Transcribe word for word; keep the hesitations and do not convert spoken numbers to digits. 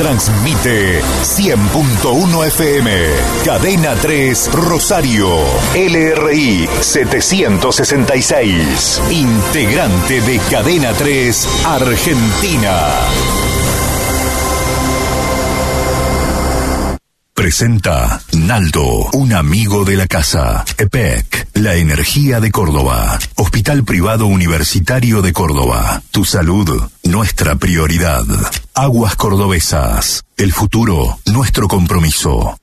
Transmite cien punto uno F M. Cadena tres Rosario. L R I setecientos sesenta y seis. Integrante de Cadena tres Argentina. Presenta Naldo, un amigo de la casa. E P E C, la energía de Córdoba. Hospital Privado Universitario de Córdoba. Tu salud, nuestra prioridad. Aguas Cordobesas, el futuro, nuestro compromiso.